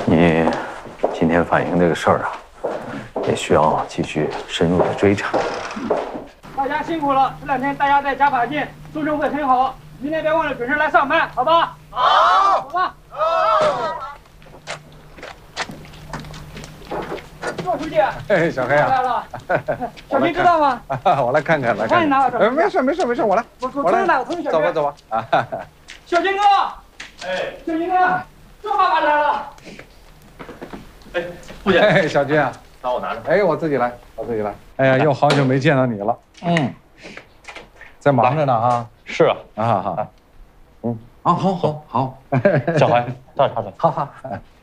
你今天反映这个事儿啊，也需要继续深入的追查。 大家辛苦了，这2天大家再加把劲，收成会很好。明天别忘了准时来上班，好吧？好，走吧。赵书记， 哎，小黑啊， 来了。小金知道吗？ 我来看看，来看看。没事，我来。 我来，我同意小金。 走吧。 小金哥，哎，小金哥，赵爸爸来了。 哎，父亲， 哎，小金啊， 拿我拿着。 哎，我自己来。哎呀，又好久没见到你了。在忙着呢哈。 是啊。 好。好。 小孩，倒茶水。 好。